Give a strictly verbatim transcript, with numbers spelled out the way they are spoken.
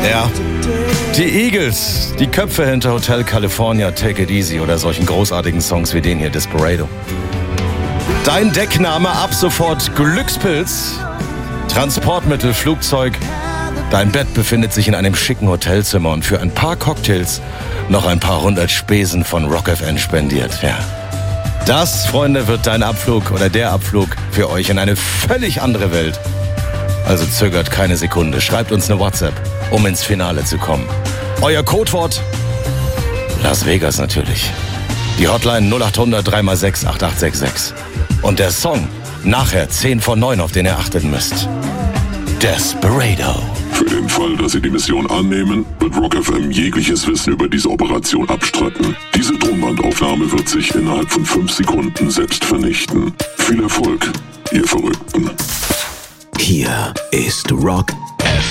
Ja, die Eagles, die Köpfe hinter Hotel California, Take It Easy oder solchen großartigen Songs wie den hier, Desperado. Dein Deckname ab sofort Glückspilz, Transportmittel, Flugzeug. Dein Bett befindet sich in einem schicken Hotelzimmer und für ein paar Cocktails noch ein paar hundert Spesen von Rock F M spendiert. Ja. Das, Freunde, wird dein Abflug oder der Abflug für euch in eine völlig andere Welt. Also zögert keine Sekunde. Schreibt uns eine WhatsApp, um ins Finale zu kommen. Euer Codewort? Las Vegas natürlich. Die Hotline null acht hundert drei mal sechs acht acht sechs sechs. Und der Song nachher zehn vor neun, auf den ihr achten müsst. Desperado. Für den Fall, dass Sie die Mission annehmen, wird Rock F M jegliches Wissen über diese Operation abstreiten. Diese Tonbandaufnahme wird sich innerhalb von fünf Sekunden selbst vernichten. Viel Erfolg, ihr Verrückten. Hier ist Rock F